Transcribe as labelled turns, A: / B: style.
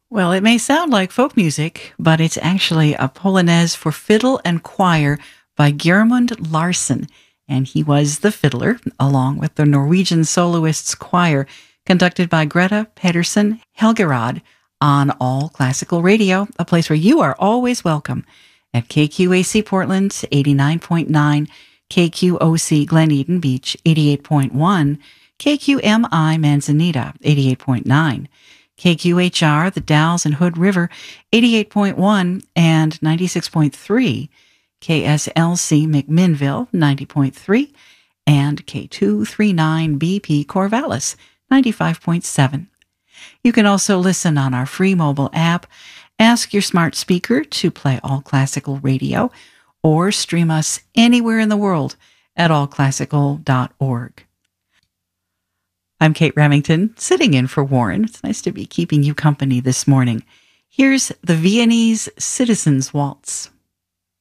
A: Well, it may sound like folk music, but it's actually a Polonaise for fiddle and choir by Gjermund Larsen, and he was the fiddler, along with the Norwegian Soloists Choir, conducted by Greta Pedersen Helgerad on All Classical Radio, a place where you are always welcome at KQAC Portland 89.9, KQOC Glen Eden Beach 88.1, KQMI Manzanita 88.9, KQHR, the Dalles and Hood River, 88.1 and 96.3, KSLC McMinnville, 90.3, and K239BP Corvallis, 95.7. You can also listen on our free mobile app, ask your smart speaker to play All Classical Radio, or stream us anywhere in the world at allclassical.org. I'm Kate Remington, sitting in for Warren. It's nice to be keeping you company this morning. Here's the Viennese Citizens Waltz.